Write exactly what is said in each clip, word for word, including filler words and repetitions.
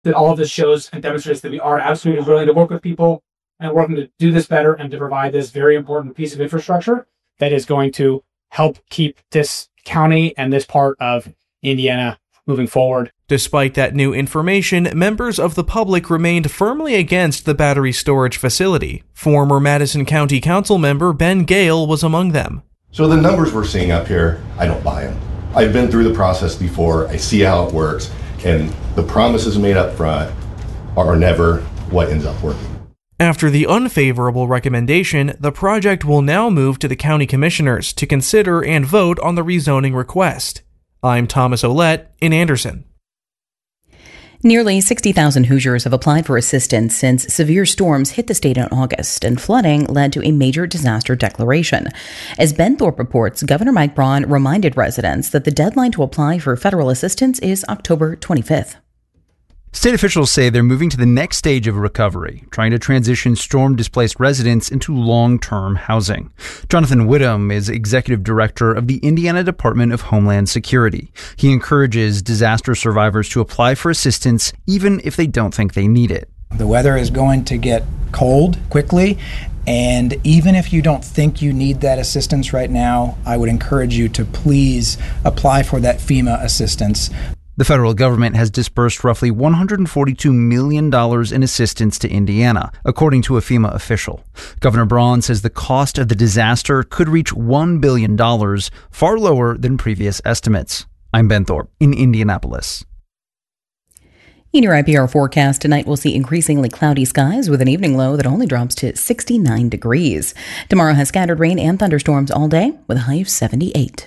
that all of this shows and demonstrates that we are absolutely willing to work with people and working to do this better and to provide this very important piece of infrastructure that is going to help keep this county and this part of Indiana moving forward. Despite that new information, members of the public remained firmly against the battery storage facility. Former Madison County Council member Ben Gale was among them. So the numbers we're seeing up here, I don't buy them. I've been through the process before. I see how it works. And the promises made up front are never what ends up working. After the unfavorable recommendation, the project will now move to the county commissioners to consider and vote on the rezoning request. I'm Thomas Ouellette in Anderson. Nearly sixty thousand Hoosiers have applied for assistance since severe storms hit the state in August, and flooding led to a major disaster declaration. As Ben Thorpe reports, Governor Mike Braun reminded residents that the deadline to apply for federal assistance is October twenty-fifth. State officials say they're moving to the next stage of recovery, trying to transition storm-displaced residents into long-term housing. Jonathan Whittam is executive director of the Indiana Department of Homeland Security. He encourages disaster survivors to apply for assistance even if they don't think they need it. The weather is going to get cold quickly, and even if you don't think you need that assistance right now, I would encourage you to please apply for that FEMA assistance. The federal government has disbursed roughly one hundred forty-two million dollars in assistance to Indiana, according to a FEMA official. Governor Braun says the cost of the disaster could reach one billion dollars, far lower than previous estimates. I'm Ben Thorpe in Indianapolis. In your I P R forecast tonight, we'll see increasingly cloudy skies with an evening low that only drops to sixty-nine degrees. Tomorrow has scattered rain and thunderstorms all day with a high of seventy-eight.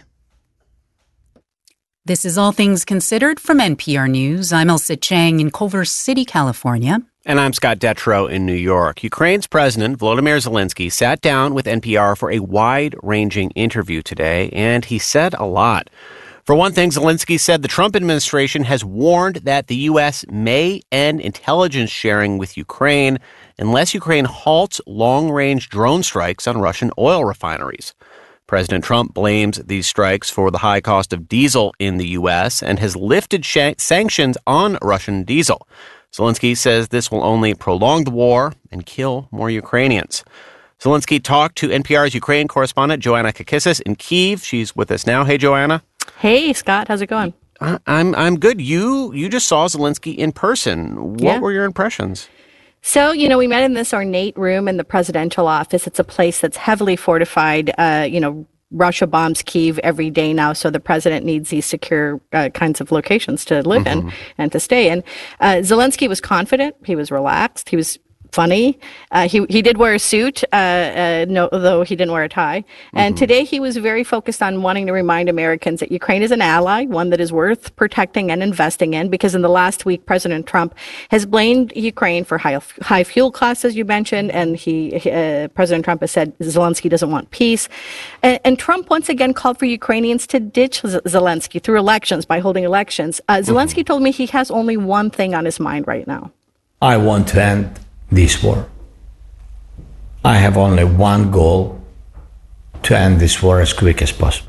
This is All Things Considered from N P R News. I'm Elsa Chang in Culver City, California. And I'm Scott Detrow in New York. Ukraine's President Volodymyr Zelensky sat down with N P R for a wide-ranging interview today, and he said a lot. For one thing, Zelensky said the Trump administration has warned that the U S may end intelligence sharing with Ukraine unless Ukraine halts long-range drone strikes on Russian oil refineries. President Trump blames these strikes for the high cost of diesel in the U S and has lifted sh- sanctions on Russian diesel. Zelensky says this will only prolong the war and kill more Ukrainians. Zelensky talked to N P R's Ukraine correspondent Joanna Kakissis in Kyiv. She's with us now. Hey, Joanna. Hey, Scott. How's it going? I- I'm I'm good. You you just saw Zelensky in person. What yeah. were your impressions? So, you know, we met in this ornate room in the presidential office. It's a place that's heavily fortified. Uh, you know, Russia bombs Kyiv every day now, so the president needs these secure uh, kinds of locations to live mm-hmm. in and to stay in. Uh, Zelensky was confident. He was relaxed. He was funny. Uh, he he did wear a suit, uh, uh, no, though he didn't wear a tie. Mm-hmm. And today he was very focused on wanting to remind Americans that Ukraine is an ally, one that is worth protecting and investing in, because in the last week, President Trump has blamed Ukraine for high, high fuel costs, as you mentioned, and he uh, President Trump has said Zelensky doesn't want peace. And, and Trump once again called for Ukrainians to ditch Z- Zelensky through elections, by holding elections. Uh, Zelensky mm-hmm. told me he has only one thing on his mind right now. I want to end this war. I have only one goal: to end this war as quick as possible.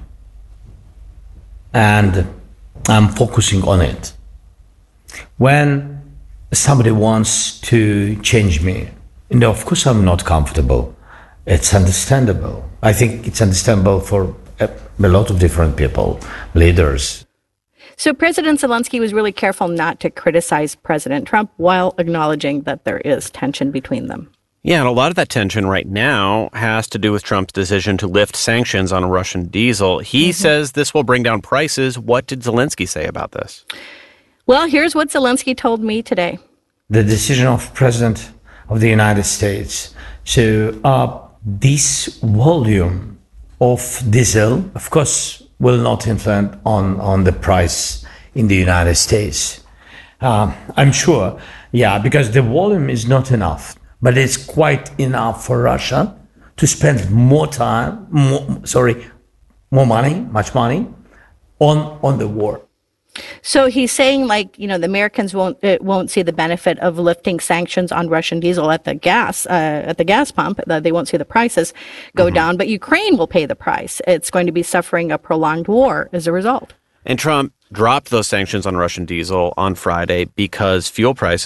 And I'm focusing on it. When somebody wants to change me, you know, of course I'm not comfortable. It's understandable. I think it's understandable for a, a lot of different people, leaders. So President Zelensky was really careful not to criticize President Trump while acknowledging that there is tension between them. Yeah, and a lot of that tension right now has to do with Trump's decision to lift sanctions on Russian diesel. He mm-hmm. says this will bring down prices. What did Zelensky say about this? Well, here's what Zelensky told me today. The decision of President of the United States to up this volume of diesel, of course, will not influence on, on the price in the United States. Uh, I'm sure, yeah, because the volume is not enough, but it's quite enough for Russia to spend more time, more, sorry, more money, much money, on on the war. So he's saying, like, you know, the Americans won't uh, won't see the benefit of lifting sanctions on Russian diesel at the gas uh, at the gas pump. Uh, they won't see the prices go mm-hmm. down, but Ukraine will pay the price. It's going to be suffering a prolonged war as a result. And Trump dropped those sanctions on Russian diesel on Friday because fuel prices